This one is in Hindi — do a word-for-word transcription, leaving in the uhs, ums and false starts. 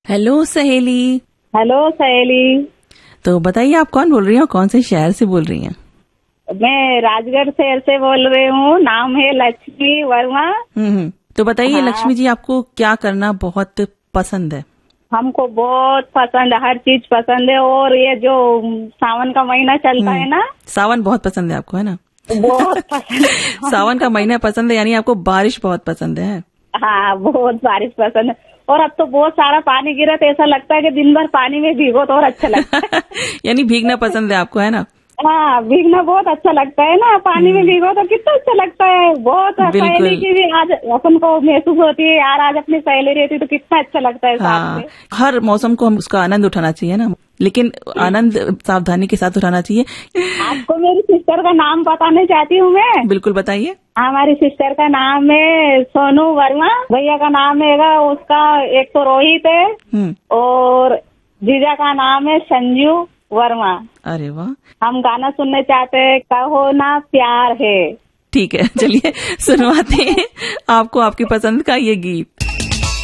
हेलो सहेली। हेलो सहेली। तो बताइए आप कौन बोल रही हैं और कौन से शहर से बोल रही हैं? मैं राजगढ़ शहर से बोल रही हूँ। नाम है लक्ष्मी वर्मा। हम्म तो बताइए हाँ। लक्ष्मी जी, आपको क्या करना बहुत पसंद है? हमको बहुत पसंद है, हर चीज पसंद है। और ये जो सावन का महीना चलता है ना, सावन बहुत पसंद है आपको, है ना? बहुत पसंद है। सावन का महीना पसंद है, यानी आपको बारिश बहुत पसंद है। हाँ, बहुत बारिश पसंद है। और अब तो बहुत सारा पानी गिरा तो ऐसा लगता है कि दिन भर पानी में भीगो तो और अच्छा लगता है। यानी भीगना पसंद है आपको, है ना? हाँ, भीगना बहुत अच्छा लगता है ना। पानी में भीगो तो कितना अच्छा लगता है। बहुत सहेली की भी आज अपन को महसूस होती है, यार आज अपनी सहेली रहती तो कितना अच्छा लगता है। हाँ, साथ में हर मौसम को हम उसका आनंद उठाना चाहिए ना, लेकिन आनंद सावधानी के साथ उठाना चाहिए। आपको मेरी सिस्टर का नाम बताना चाहती हूँ मैं। बिल्कुल बताइए। हमारी सिस्टर का नाम है सोनू वर्मा। भैया का नाम है उसका एक तो रोहित है और जीजा का नाम है संजू वर्मा। अरे वाह। हम गाना सुनने चाहते हैं, कहो ना प्यार है। ठीक है, चलिए सुनवाते हैं आपको आपकी पसंद का ये गीत।